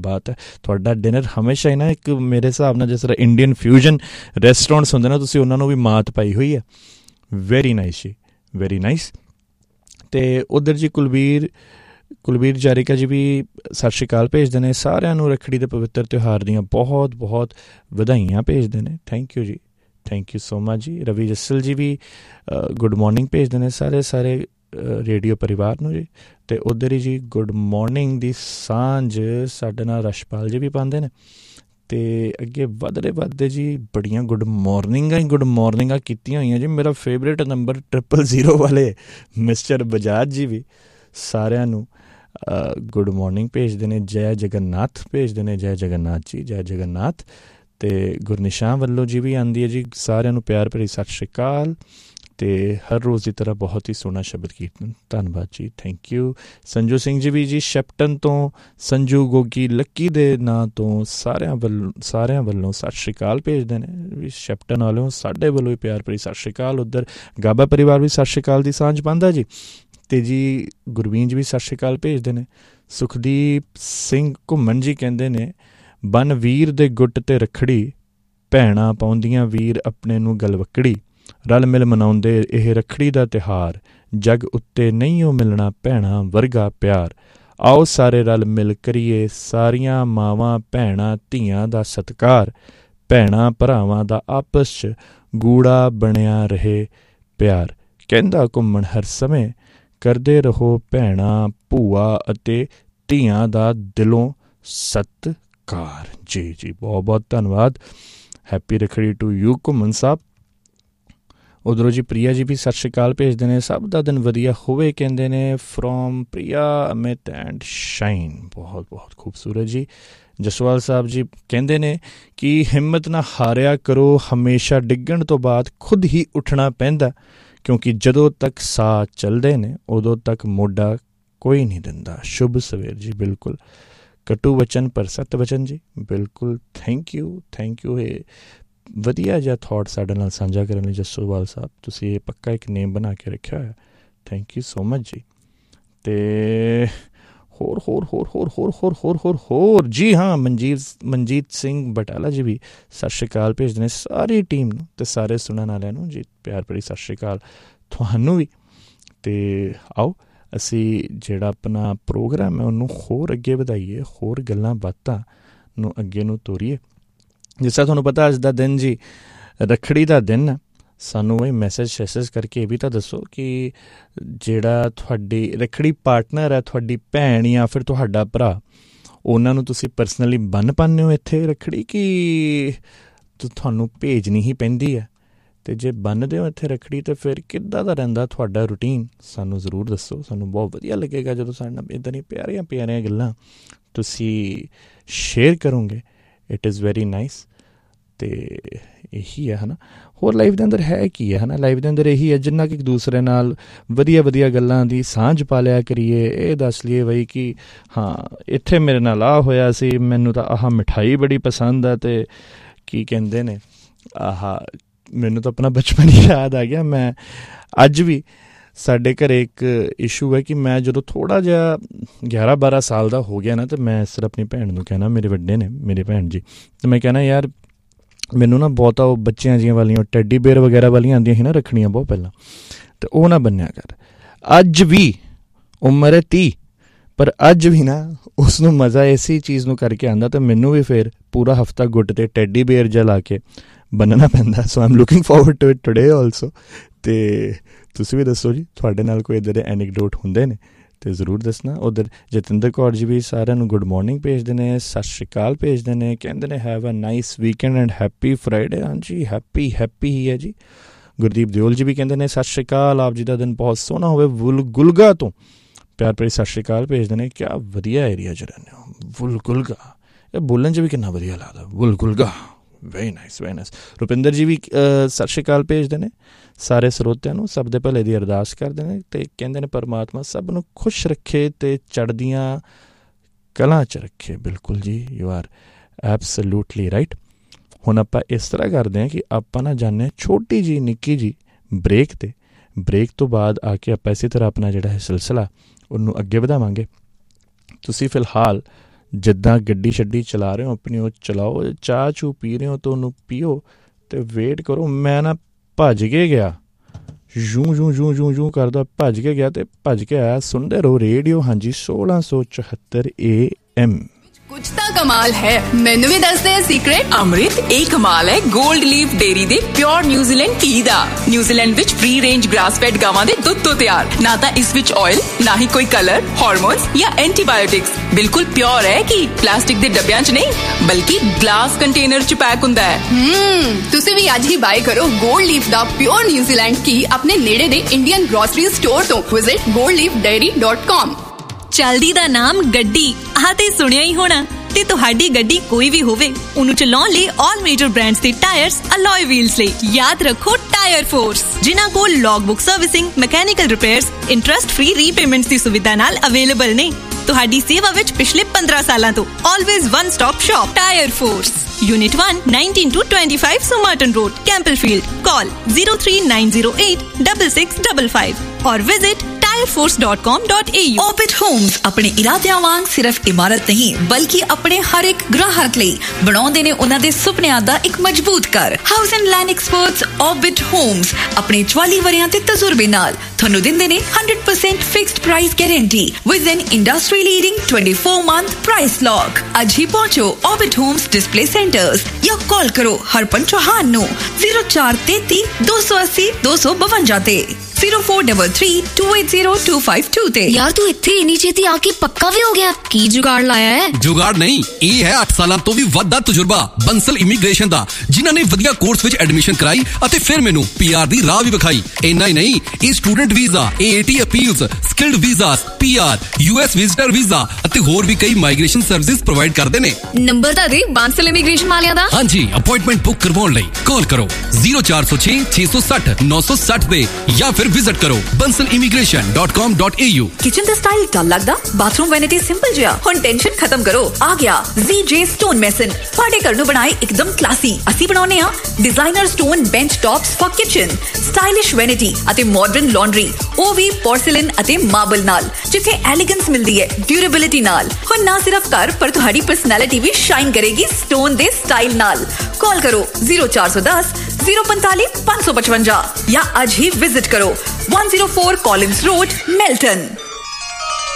ਬਾਤ ਹੈ। ਤੁਹਾਡਾ ਡਿਨਰ ਹਮੇਸ਼ਾ ਹੀ ਨਾ ਇੱਕ ਮੇਰੇ ਹਿਸਾਬ ਨਾਲ ਜਿਸ ਤਰ੍ਹਾਂ ਇੰਡੀਅਨ ਫਿਊਜ਼ਨ ਰੈਸਟੋਰੈਂਟਸ ਹੁੰਦੇ ਨਾ, ਤੁਸੀਂ ਉਹਨਾਂ ਨੂੰ ਵੀ ਮਾਤ ਪਾਈ ਹੋਈ ਹੈ। ਵੈਰੀ ਨਾਈਸ ਜੀ, ਵੈਰੀ ਨਾਈਸ। ਅਤੇ ਉੱਧਰ ਜੀ ਕੁਲਬੀਰ ਜਾਰਿਕਾ ਜੀ ਵੀ ਸਤਿ ਸ਼੍ਰੀ ਅਕਾਲ ਭੇਜਦੇ ਨੇ। ਸਾਰਿਆਂ ਨੂੰ ਰੱਖੜੀ ਦੇ ਪਵਿੱਤਰ ਤਿਉਹਾਰ ਦੀਆਂ ਬਹੁਤ ਬਹੁਤ ਵਧਾਈਆਂ ਭੇਜਦੇ ਨੇ। ਥੈਂਕ ਯੂ ਜੀ, ਥੈਂਕ ਯੂ ਸੋ ਮਚ ਜੀ। ਰਵੀ ਜੱਸਲ ਜੀ ਵੀ ਗੁੱਡ ਮੋਰਨਿੰਗ ਭੇਜਦੇ ਨੇ ਸਾਰੇ ਰੇਡੀਓ ਪਰਿਵਾਰ ਨੂੰ ਜੀ। ਅਤੇ ਉੱਧਰ ਹੀ ਜੀ ਗੁੱਡ ਮੋਰਨਿੰਗ ਦੀ ਸਾਂਝ ਸਾਡੇ ਨਾਲ ਰਸ਼ਪਾਲ ਜੀ ਵੀ ਪਾਉਂਦੇ ਨੇ। ਅਤੇ ਅੱਗੇ ਵੱਧਦੇ ਜੀ ਬੜੀਆਂ ਗੁੱਡ ਮੋਰਨਿੰਗਾਂ ਕੀਤੀਆਂ ਹੋਈਆਂ ਜੀ। ਮੇਰਾ ਫੇਵਰੇਟ ਨੰਬਰ 000 ਵਾਲੇ ਮਿਸਟਰ ਬਜਾਜ ਜੀ ਵੀ ਸਾਰਿਆਂ ਨੂੰ ਗੁੱਡ ਮੋਰਨਿੰਗ ਭੇਜਦੇ ਨੇ। ਜੈ ਜਗਨਨਾਥ ਭੇਜਦੇ ਨੇ, ਜੈ ਜਗਨਨਾਥ ਜੀ, ਜੈ ਜਗਨਨਾਥ। ਅਤੇ ਗੁਰਨਿਸ਼ਾਨ ਵੱਲੋਂ ਜੀ ਵੀ ਆਉਂਦੀ ਹੈ ਜੀ, ਸਾਰਿਆਂ ਨੂੰ ਪਿਆਰ ਭਰੀ ਸਤਿ ਸ਼੍ਰੀ ਅਕਾਲ। ਅਤੇ ਹਰ ਰੋਜ਼ ਦੀ ਤਰ੍ਹਾਂ ਬਹੁਤ ਹੀ ਸੋਹਣਾ ਸ਼ਬਦ ਕੀਰਤਨ, ਧੰਨਵਾਦ ਜੀ, ਥੈਂਕ ਯੂ। ਸੰਜੂ ਸਿੰਘ ਜੀ ਵੀ ਜੀ ਸ਼ੈਪਟਨ ਤੋਂ, ਸੰਜੂ ਗੋਗੀ ਲੱਕੀ ਦੇ ਨਾਂ ਤੋਂ ਸਾਰਿਆਂ ਵੱਲੋਂ ਸਤਿ ਸ਼੍ਰੀ ਅਕਾਲ ਭੇਜਦੇ ਨੇ ਵੀ। ਸ਼ੈਪਟਨ ਵਾਲਿਓ ਸਾਡੇ ਵੱਲੋਂ ਵੀ ਪਿਆਰ ਭਰੀ ਸਤਿ ਸ਼੍ਰੀ ਅਕਾਲ। ਉੱਧਰ ਗਾਬਾ ਪਰਿਵਾਰ ਵੀ ਸਤਿ ਸ਼੍ਰੀ ਅਕਾਲ ਦੀ ਸਾਂਝ ਪਾਉਂਦਾ ਜੀ। ਅਤੇ ਜੀ ਗੁਰਵੀਨ ਜੀ ਵੀ ਸਤਿ ਸ਼੍ਰੀ ਅਕਾਲ ਭੇਜਦੇ ਨੇ। ਸੁਖਦੀਪ ਸਿੰਘ ਘੁੰਮਣ ਜੀ ਕਹਿੰਦੇ ਨੇ, ਬਨ ਵੀਰ ਦੇ ਗੁੱਟ 'ਤੇ ਰੱਖੜੀ, ਭੈਣਾਂ ਪਾਉਂਦੀਆਂ ਵੀਰ ਆਪਣੇ ਨੂੰ ਗਲਵੱਕੜੀ, ਰਲ ਮਿਲ ਮਨਾਉਂਦੇ ਇਹ ਰੱਖੜੀ ਦਾ ਤਿਉਹਾਰ, ਜੱਗ ਉੱਤੇ ਨਹੀਂ ਉਹ ਮਿਲਣਾ ਭੈਣਾਂ ਵਰਗਾ ਪਿਆਰ, ਆਓ ਸਾਰੇ ਰਲ ਮਿਲ ਕਰੀਏ ਸਾਰੀਆਂ ਮਾਵਾਂ ਭੈਣਾਂ ਧੀਆਂ ਦਾ ਸਤਿਕਾਰ, ਭੈਣਾਂ ਭਰਾਵਾਂ ਦਾ ਆਪਸ 'ਚ ਗੂੜਾ ਬਣਿਆ ਰਹੇ ਪਿਆਰ, ਕਹਿੰਦਾ ਘੁੰਮਣ ਹਰ ਸਮੇਂ ਕਰਦੇ ਰਹੋ ਭੈਣਾਂ ਭੂਆ ਅਤੇ ਧੀਆਂ ਦਾ ਦਿਲੋਂ ਸਤਿਕਾਰ। ਜੀ ਜੀ, ਬਹੁਤ ਬਹੁਤ ਧੰਨਵਾਦ। ਹੈਪੀ ਰੱਖੜੀ ਟੂ ਯੂ ਘੁੰਮਣ ਸਾਹਿਬ। ਉੱਧਰੋਂ ਜੀ ਪ੍ਰਿਆ ਜੀ ਵੀ ਸਤਿ ਸ਼੍ਰੀ ਅਕਾਲ ਭੇਜਦੇ ਨੇ। ਸਭ ਦਾ ਦਿਨ ਵਧੀਆ ਹੋਵੇ ਕਹਿੰਦੇ ਨੇ, from Priya Amit and shine. ਬਹੁਤ ਬਹੁਤ ਖੂਬਸੂਰਤ ਜੀ। ਜਸਵਾਲ ਸਾਹਿਬ ਜੀ ਕਹਿੰਦੇ ਨੇ ਕਿ ਹਿੰਮਤ ਨਾ ਹਾਰਿਆ ਕਰੋ, ਹਮੇਸ਼ਾ ਡਿੱਗਣ ਤੋਂ ਬਾਅਦ ਖੁਦ ਹੀ ਉੱਠਣਾ ਪੈਂਦਾ, ਕਿਉਂਕਿ ਜਦੋਂ ਤੱਕ ਸਾਹ ਚੱਲਦੇ ਨੇ ਉਦੋਂ ਤੱਕ ਮੋਢਾ ਕੋਈ ਨਹੀਂ ਦਿੰਦਾ। ਸ਼ੁਭ ਸਵੇਰ ਜੀ, ਬਿਲਕੁਲ ਕਟੂ ਵਚਨ ਪਰ ਸਤ ਵਚਨ ਜੀ, ਬਿਲਕੁਲ ਥੈਂਕ ਯੂ। ਇਹ ਵਧੀਆ ਜਿਹਾ ਥੋਟ ਸਾਡੇ ਨਾਲ ਸਾਂਝਾ ਕਰਨ ਲਈ ਜਸੋਵਾਲ ਸਾਹਿਬ, ਤੁਸੀਂ ਇਹ ਪੱਕਾ ਇੱਕ ਨੇਮ ਬਣਾ ਕੇ ਰੱਖਿਆ ਹੋਇਆ, ਥੈਂਕ ਯੂ ਸੋ ਮਚ ਜੀ। ਅਤੇ ਹੋਰ ਜੀ ਹਾਂ, ਮਨਜੀਤ ਸਿੰਘ ਬਟਾਲਾ ਜੀ ਵੀ ਸਤਿ ਸ਼੍ਰੀ ਅਕਾਲ ਭੇਜਦੇ ਨੇ ਸਾਰੀ ਟੀਮ ਨੂੰ ਅਤੇ ਸਾਰੇ ਸੁਣਨ ਵਾਲਿਆਂ ਨੂੰ ਜੀ, ਪਿਆਰ ਭਰੀ ਸਤਿ ਸ਼੍ਰੀ ਅਕਾਲ ਤੁਹਾਨੂੰ ਵੀ। ਅਤੇ ਆਓ ਅਸੀਂ ਜਿਹੜਾ ਆਪਣਾ ਪ੍ਰੋਗਰਾਮ ਹੈ ਉਹਨੂੰ ਹੋਰ ਅੱਗੇ ਵਧਾਈਏ, ਹੋਰ ਗੱਲਾਂ ਬਾਤਾਂ ਨੂੰ ਅੱਗੇ ਨੂੰ ਤੋਰੀਏ। ਜਿਸ ਤਰ੍ਹਾਂ ਤੁਹਾਨੂੰ ਪਤਾ ਅੱਜ ਦਾ ਦਿਨ ਜੀ ਰੱਖੜੀ ਦਾ ਦਿਨ ਹੈ। ਸਾਨੂੰ ਇਹ ਮੈਸੇਜ ਕਰਕੇ ਇਹ ਵੀ ਤਾਂ ਦੱਸੋ ਕਿ ਜਿਹੜਾ ਤੁਹਾਡੀ ਰੱਖੜੀ ਪਾਰਟਨਰ ਹੈ, ਤੁਹਾਡੀ ਭੈਣ ਜਾਂ ਫਿਰ ਤੁਹਾਡਾ ਭਰਾ, ਉਹਨਾਂ ਨੂੰ ਤੁਸੀਂ ਪਰਸਨਲੀ ਬੰਨ੍ਹ ਪਾਉਂਦੇ ਹੋ ਇੱਥੇ ਰੱਖੜੀ ਕਿ ਤੁਹਾਨੂੰ ਭੇਜਣੀ ਹੀ ਪੈਂਦੀ ਹੈ? ਅਤੇ ਜੇ ਬੰਨ੍ਹਦੇ ਹੋ ਇੱਥੇ ਰੱਖੜੀ ਤਾਂ ਫਿਰ ਕਿੱਦਾਂ ਦਾ ਰਹਿੰਦਾ ਤੁਹਾਡਾ ਰੂਟੀਨ? ਸਾਨੂੰ ਜ਼ਰੂਰ ਦੱਸੋ। ਸਾਨੂੰ ਬਹੁਤ ਵਧੀਆ ਲੱਗੇਗਾ ਜਦੋਂ ਸਾਡੇ ਨਾਲ ਇੱਦਾਂ ਦੀਆਂ ਪਿਆਰੀਆਂ ਗੱਲਾਂ ਤੁਸੀਂ ਸ਼ੇਅਰ ਕਰੋਗੇ। It is very nice. ਅਤੇ ਇਹੀ ਹੈ ਨਾ, ਹੋਰ ਲਾਈਫ ਦੇ ਅੰਦਰ ਹੈ ਕੀ ਹੈ ਨਾ, ਲਾਈਫ ਦੇ ਅੰਦਰ ਇਹੀ ਹੈ ਜਿੰਨਾ ਕਿ ਇੱਕ ਦੂਸਰੇ ਨਾਲ ਵਧੀਆ ਗੱਲਾਂ ਦੀ ਸਾਂਝ ਪਾ ਲਿਆ ਕਰੀਏ। ਇਹ ਦੱਸ ਲਈਏ ਬਈ ਕਿ ਹਾਂ ਇੱਥੇ ਮੇਰੇ ਨਾਲ ਆਹ ਹੋਇਆ ਸੀ, ਮੈਨੂੰ ਤਾਂ ਆਹ ਮਿਠਾਈ ਬੜੀ ਪਸੰਦ ਆ, ਅਤੇ ਕੀ ਕਹਿੰਦੇ ਨੇ ਮੈਨੂੰ ਤਾਂ ਆਪਣਾ ਬਚਪਨ ਹੀ ਯਾਦ ਆ ਗਿਆ। ਮੈਂ ਅੱਜ ਵੀ ਸਾਡੇ ਘਰ ਇੱਕ ਇਸ਼ੂ ਹੈ ਕਿ ਮੈਂ ਜਦੋਂ ਥੋੜ੍ਹਾ ਜਿਹਾ 11-12 ਸਾਲ ਦਾ ਹੋ ਗਿਆ ਨਾ, ਤਾਂ ਮੈਂ ਇਸ ਤਰ੍ਹਾਂ ਆਪਣੀ ਭੈਣ ਨੂੰ ਕਹਿਣਾ, ਮੇਰੇ ਵੱਡੇ ਨੇ ਮੇਰੇ ਭੈਣ ਜੀ, ਅਤੇ ਮੈਂ ਕਹਿਣਾ ਯਾਰ ਮੈਨੂੰ ਨਾ ਬਹੁਤਾ ਉਹ ਬੱਚਿਆਂ ਜੀਆਂ ਵਾਲੀਆਂ ਟੈਡੀ ਬੇਅਰ ਵਗੈਰਾ ਵਾਲੀਆਂ ਆਉਂਦੀਆਂ ਸੀ ਨਾ ਰੱਖਣੀਆਂ ਬਹੁਤ ਪਹਿਲਾਂ, ਅਤੇ ਉਹ ਨਾ ਬੰਨਿਆ ਕਰ। ਅੱਜ ਵੀ ਉਮਰ ਹੈ 30, ਪਰ ਅੱਜ ਵੀ ਨਾ ਉਸ ਨੂੰ ਮਜ਼ਾ ਇਸੇ ਚੀਜ਼ ਨੂੰ ਕਰਕੇ ਆਉਂਦਾ, ਅਤੇ ਮੈਨੂੰ ਵੀ ਫਿਰ ਪੂਰਾ ਹਫ਼ਤਾ ਗੁੱਟ 'ਤੇ ਟੈਡੀ ਬੇਅਰ ਜਿਹਾ ਲਾ ਕੇ ਬੰਨਣਾ ਪੈਂਦਾ। ਸੋ I am looking forward to it today also. ਅਤੇ ਤੁਸੀਂ ਵੀ ਦੱਸੋ ਜੀ, ਤੁਹਾਡੇ ਨਾਲ ਕੋਈ ਇੱਦਾਂ ਦੇ ਐਨਿਕਡੋਟ ਹੁੰਦੇ ਨੇ ਅਤੇ ਜ਼ਰੂਰ ਦੱਸਣਾ। ਉੱਧਰ ਜਤਿੰਦਰ ਕੌਰ ਜੀ ਵੀ ਸਾਰਿਆਂ ਨੂੰ ਗੁੱਡ ਮੋਰਨਿੰਗ ਭੇਜਦੇ ਨੇ, ਸਤਿ ਸ਼੍ਰੀ ਅਕਾਲ ਭੇਜਦੇ ਨੇ, ਕਹਿੰਦੇ ਨੇ have a nice weekend and happy Friday. ਹਾਂਜੀ ਹੈਪੀ ਹੀ ਹੈ ਜੀ। ਗੁਰਦੀਪ ਦਿਓਲ ਜੀ ਵੀ ਕਹਿੰਦੇ ਨੇ ਸਤਿ ਸ਼੍ਰੀ ਅਕਾਲ, ਆਪ ਜੀ ਦਾ ਦਿਨ ਬਹੁਤ ਸੋਹਣਾ ਹੋਵੇ। ਵੁਲਗੁਲਗਾ ਤੋਂ ਪਿਆਰ ਭਰੀ ਸਤਿ ਸ਼੍ਰੀ ਅਕਾਲ ਭੇਜਦੇ ਨੇ। ਕਿਆ ਵਧੀਆ ਏਰੀਆ 'ਚ ਰਹਿੰਦੇ ਹੋ, ਵੁਲਗੁਲਗਾ। ਇਹ ਬੋਲਣ 'ਚ ਵੀ ਕਿੰਨਾ ਵਧੀਆ ਲੱਗਦਾ, ਵੁਲਗੁਲਗਾ। Very nice. ਰੁਪਿੰਦਰ ਜੀ ਵੀ ਸਤਿ ਸ਼੍ਰੀ ਅਕਾਲ ਭੇਜਦੇ ਨੇ ਸਾਰੇ ਸਰੋਤਿਆਂ ਨੂੰ, ਸਭ ਦੇ ਭਲੇ ਦੀ ਅਰਦਾਸ ਕਰਦੇ ਨੇ ਅਤੇ ਕਹਿੰਦੇ ਨੇ ਪਰਮਾਤਮਾ ਸਭ ਨੂੰ ਖੁਸ਼ ਰੱਖੇ ਅਤੇ ਚੜ੍ਹਦੀਆਂ ਕਲਾਂ 'ਚ ਰੱਖੇ। ਬਿਲਕੁਲ ਜੀ, ਯੂ ਆਰ ਐਬਸਲੂਟਲੀ ਰਾਈਟ। ਹੁਣ ਆਪਾਂ ਇਸ ਤਰ੍ਹਾਂ ਕਰਦੇ ਹਾਂ ਕਿ ਆਪਾਂ ਨਾ ਜਾਂਦੇ ਛੋਟੀ ਜਿਹੀ ਨਿੱਕੀ ਜਿਹੀ ਬ੍ਰੇਕ 'ਤੇ, ਬ੍ਰੇਕ ਤੋਂ ਬਾਅਦ ਆ ਕੇ ਆਪਾਂ ਇਸੇ ਤਰ੍ਹਾਂ ਆਪਣਾ ਜਿਹੜਾ ਹੈ ਸਿਲਸਿਲਾ ਉਹਨੂੰ ਅੱਗੇ ਵਧਾਵਾਂਗੇ। ਤੁਸੀਂ ਫਿਲਹਾਲ ਜਿੱਦਾਂ ਗੱਡੀ ਛੱਡੀ ਚਲਾ ਰਹੇ ਹੋ ਆਪਣੀ, ਉਹ ਚਲਾਓ। ਚਾਹ ਚੂ ਪੀ ਰਹੇ ਹੋ ਤਾਂ ਉਹਨੂੰ ਪੀਓ ਅਤੇ ਵੇਟ ਕਰੋ। ਮੈਂ ਨਾ ਭੱਜ ਕੇ ਗਿਆ, ਜੂੰ ਕਰਦਾ ਭੱਜ ਕੇ ਗਿਆ ਅਤੇ ਭੱਜ ਕੇ ਆਇਆ। ਸੁਣਦੇ ਰਹੋ ਰੇਡੀਓ। ਹਾਂਜੀ 1674 AM। ਕੁਝ ਤਾਂ ਕਮਾਲ ਹੈ, ਮੈਨੂੰ ਵੀ ਦੱਸ ਦੇ ਸੀਕ੍ਰੇਟ। ਅੰਮ੍ਰਿਤ, ਇਹ ਕਮਾਲ ਹੈ ਗੋਲਡ ਲੀਫ ਡੇਅਰੀ ਦੇ ਪਿਓਰ ਨਿਊਜ਼ੀਲੈਂਡ ਘੀ ਦਾ। ਨਿਊਜ਼ੀਲੈਂਡ ਵਿੱਚ ਫ੍ਰੀ ਰੇਂਜ ਗ੍ਰਾਸ ਫੈਡ ਗਾਵਾਂ ਦੇ ਦੁੱਧ ਤੋਂ ਤਿਆਰ। ਨਾ ਤਾਂ ਇਸ ਵਿੱਚ ਆਇਲ, ਨਾ ਹੀ ਕੋਈ ਕਲਰ, ਹਾਰਮੋਨਸ ਜਾਂ ਐਂਟੀਬਾਇਓਟਿਕਸ। ਬਿਲਕੁਲ ਪਿਓਰ ਹੈ ਕਿ ਪਲਾਸਟਿਕ ਦੇ ਡੱਬਿਆਂ 'ਚ ਨਹੀਂ, ਬਲਕਿ ਗਲਾਸ ਕੰਟੇਨਰ 'ਚ ਪੈਕ ਹੁੰਦਾ ਹੈ। ਤੁਸੀਂ ਵੀ ਅੱਜ ਹੀ ਬਾਏ ਕਰੋ ਗੋਲਡ ਲੀਫ ਦਾ ਪਿਓਰ ਨਿਊਜ਼ੀਲੈਂਡ ਘੀ ਆਪਣੇ ਨੇੜੇ ਦੇ ਇੰਡੀਅਨ ਗ੍ਰੋਸਰੀ ਸਟੋਰ ਤੋਂ। Visit goldleafdairy.com। ਚਲਦੀ ਦਾ ਨਾਮ ਗੱਡੀ, ਆਹ ਤੇ ਸੁਣਿਆ ਹੀ ਹੋਣਾ। ਤੇ ਤੁਹਾਡੀ ਗੱਡੀ ਕੋਈ ਵੀ ਹੋਵੇ, ਉਹਨੂੰ ਚਲਾਉਣ ਲਈ ਆਲ ਮੇਜਰ ਬ੍ਰਾਂਡਸ ਦੇ ਟਾਇਰਸ, ਅਲੋਏ ਵੀਲਸ ਲਈ ਯਾਦ ਰੱਖੋ ਟਾਇਰ ਫੋਰਸ, ਜਿਨ੍ਹਾਂ ਕੋਲ ਲੌਗਬੁੱਕ servicing, mechanical repairs, interest free repayments ਦੀ ਸੁਵਿਧਾ ਨਾਲ ਅਵੇਲੇਬਲ ਨੇ। ਤੁਹਾਡੀ ਸੇਵਾ ਵਿੱਚ ਪਿਛਲੇ 15 ਸਾਲਾਂ ਤੋਂ always one stop shop tyre force. Unit 1, 19-25 Somerton Road, Campbellfield. Call 03908 6655 or visit tireforce.com.au। Orbit Homes ਆਪਣੇ ਇਰਾਦਿਆਂ ਵਾਂਗ ਸਿਰਫ ਇਮਾਰਤ ਨਹੀਂ, ਬਲਕਿ ਆਪਣੇ ਹਰ ਇੱਕ ਗ੍ਰਾਹਕ ਲਈ ਬਣਾਉਂਦੇ ਨੇ ਉਹਨਾਂ ਦੇ ਸੁਪਨਿਆਂ ਦਾ ਇੱਕ ਮਜ਼ਬੂਤ ਘਰ। House and land experts Orbit Homes ਆਪਣੇ 44 ਵਰਿਆਂ ਦੇ ਤਜਰਬੇ ਨਾਲ ਤੁਹਾਨੂੰ ਦਿੰਦੇ ਨੇ 100% fixed price guarantee with N industry leading 24-month price lock. ਅੱਜ ਹੀ ਪਹੁੰਚੋ Orbit Homes ਡਿਸਪਲੇ ਸੈਂਟਰਸ ਜਾਂ ਕਾਲ ਕਰੋ ਹਰਪਨ ਚੌਹਾਨ ਨੂੰ 0433 280 252 ਤੇ 0433-280-252 ਤੇ। ਯਾਰ ਤੂੰ ਇੱਥੇ ਇੰਨੀ ਛੇਤੀ ਆ ਕੇ ਪੱਕਾ ਵੀ ਹੋ ਗਿਆ, ਕੀ ਜੁਗਾੜ ਲਾਇਆ ਹੈ? ਜੁਗਾੜ ਨਹੀਂ, ਇਹ ਹੈ 8 ਸਾਲਾਂ ਤੋਂ ਵੀ ਵੱਧ ਦਾ ਤਜਰਬਾ ਬੰਸਲ ਇਮੀਗ੍ਰੇਸ਼ਨ ਦਾ, ਜਿਨ੍ਹਾਂ ਨੇ ਵਧੀਆ ਕੋਰਸ ਵਿੱਚ ਐਡਮਿਸ਼ਨ ਕਰਾਈ ਅਤੇ ਫਿਰ ਮੈਨੂੰ PR ਦੀ ਰਾਹ ਵੀ ਵਿਖਾਈ। ਇੰਨਾ ਹੀ ਨਹੀਂ, ਇਹ student visa, AAT appeals, skilled visas, PR, US visitor visa ਅਤੇ ਹੋਰ ਵੀ ਕਈ ਮਾਈਗ੍ਰੇਸ਼ਨ ਸਰਵਿਸਿਜ਼ ਪ੍ਰੋਵਾਈਡ ਕਰਦੇ ਨੇ। ਨੰਬਰ ਤਾਂ ਦੇ ਬਾਂਸਲ ਇਮੀਗ੍ਰੇਸ਼ਨ ਵਾਲਿਆਂ ਦਾ। ਹਾਂਜੀ, ਅਪਾਇੰਟਮੈਂਟ ਬੁੱਕ ਕਰਵਾਉਣ ਲਈ ਕਾਲ ਕਰੋ 0406 660 960 ਤੇ ਜਾਂ ਫਿਰ ਵਿਜ਼ਿਟ ਕਰੋ bansalimigration.com.au। ਕਿਚਨ ਦਾ ਸਟਾਈਲ ਡਲ ਲੱਗਦਾ, ਬਾਥਰੂਮ ਵੈਨਿਟੀ ਸਿੰਪਲ ਜਿਹਾ, ਹੁਣ ਟੈਨਸ਼ਨ ਖਤਮ ਕਰੋ। ਆ ਗਿਆ ZJ Stone Mason, ਤੁਹਾਡੇ ਘਰ ਨੂੰ ਬਣਾਏ ਇੱਕਦਮ ਕਲਾਸੀ। ਅਸੀਂ ਬਣਾਉਨੇ ਆ designer stone bench tops for kitchen, stylish vanity ਅਤੇ ਮਾਡਰਨ ਲਾਂਡਰੀ, ਉਹ ਵੀ ਪੋਰਸਿਲਨ ਅਤੇ ਮਾਰਬਲ ਨਾਲ, ਜਿੱਥੇ ਐਲੀਗੈਂਸ ਮਿਲਦੀ ਹੈ ਡਿਊਰੇਬਿਲਿਟੀ ਨਾਲ। ਹੁਣ ਨਾ ਸਿਰਫ ਘਰ, ਪਰ ਤੁਹਾਡੀ ਪਰਸਨੈਲਿਟੀ ਵੀ ਸ਼ਾਈਨ ਕਰੇਗੀ ਸਟੋਨ ਦੇ ਸਟਾਈਲ ਨਾਲ। ਕਾਲ ਕਰੋ 0410 045 555 ਜਾਂ ਅੱਜ ਹੀ ਵਿਜ਼ਿਟ ਕਰੋ 104 Collins Road, Melton।